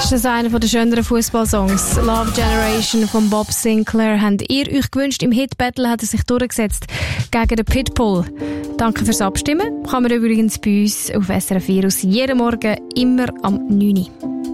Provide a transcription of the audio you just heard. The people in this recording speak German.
Ist das einer der schöneren Fußballsongs? Love Generation von Bob Sinclair. Habt ihr euch gewünscht? Im Hit-Battle hat er sich durchgesetzt gegen den Pitbull. Danke fürs Abstimmen. Kann man übrigens bei uns auf SRF Virus jeden Morgen immer am 9 Uhr.